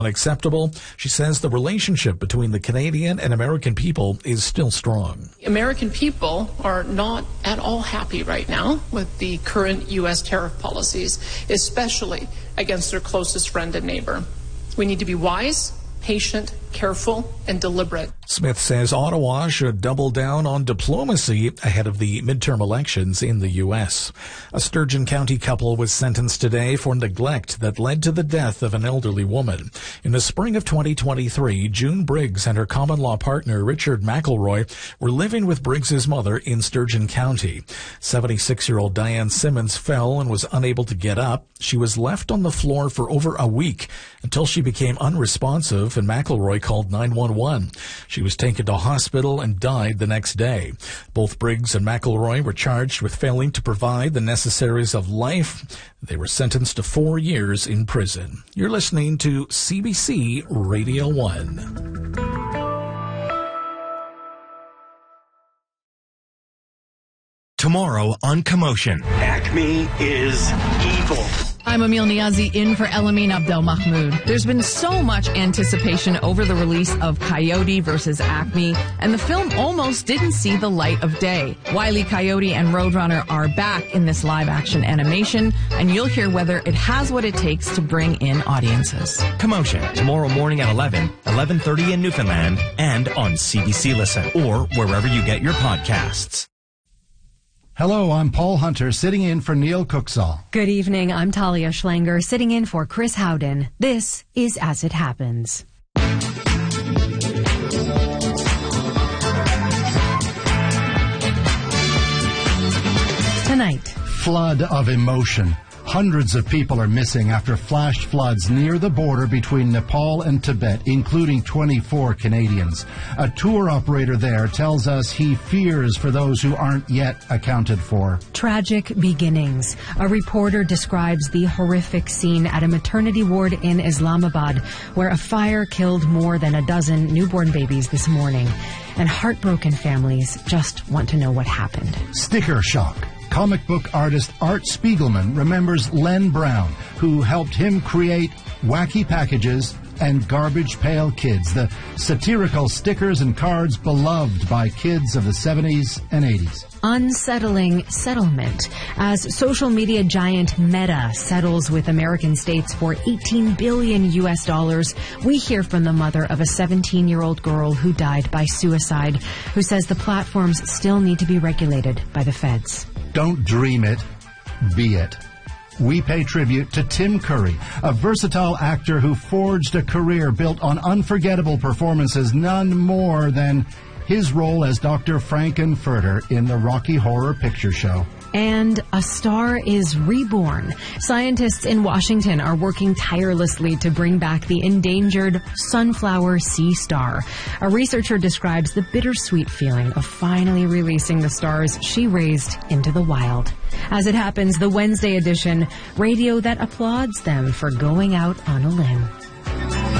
unacceptable. She says the relationship between the Canadian and American people is still strong. American people are not at all happy right now with the current U.S. tariff policies, especially against their closest friend and neighbor. We need to be wise, patient, careful, and deliberate. Smith says Ottawa should double down on diplomacy ahead of the midterm elections in the U.S. A Sturgeon County couple was sentenced today for neglect that led to the death of an elderly woman. In the spring of 2023, June Briggs and her common-law partner, Richard McElroy, were living with Briggs's mother in Sturgeon County. 76-year-old Diane Simmons fell and was unable to get up. She was left on the floor for over a week until she became unresponsive and McElroy called 911. She was taken to hospital and died the next day. Both Briggs and McElroy were charged with failing to provide the necessaries of life. They were sentenced to 4 years in prison. You're listening to CBC Radio 1. Tomorrow on Commotion. Acme is evil. I'm Emil Niazi in for Elamin Abdel Mahmoud. There's been so much anticipation over the release of Coyote versus Acme, and the film almost didn't see the light of day. Wile E. Coyote and Roadrunner are back in this live-action animation, and you'll hear whether it has what it takes to bring in audiences. Commotion, tomorrow morning at 11:30 in Newfoundland, and on CBC Listen, or wherever you get your podcasts. Hello, I'm Paul Hunter, sitting in for Neil Cooksall. Good evening, I'm Talia Schlanger, sitting in for Chris Howden. This is As It Happens. Tonight. Flood of emotion. Hundreds of people are missing after flash floods near the border between Nepal and Tibet, including 24 Canadians. A tour operator there tells us he fears for those who aren't yet accounted for. Tragic beginnings. A reporter describes the horrific scene at a maternity ward in Islamabad, where a fire killed more than a dozen newborn babies this morning. And heartbroken families just want to know what happened. Sticker shock. Comic book artist Art Spiegelman remembers Len Brown, who helped him create Wacky Packages and Garbage Pail Kids, the satirical stickers and cards beloved by kids of the 70s and 80s. Unsettling settlement. As social media giant Meta settles with American states for $18 billion US, we hear from the mother of a 17-year-old girl who died by suicide, who says the platforms still need to be regulated by the feds. Don't dream it, be it. We pay tribute to Tim Curry, a versatile actor who forged a career built on unforgettable performances, none more than his role as Dr. Frankenfurter in the Rocky Horror Picture Show. And a star is reborn. Scientists in Washington are working tirelessly to bring back the endangered sunflower sea star. A researcher describes the bittersweet feeling of finally releasing the stars she raised into the wild. As it happens, the Wednesday edition, radio that applauds them for going out on a limb.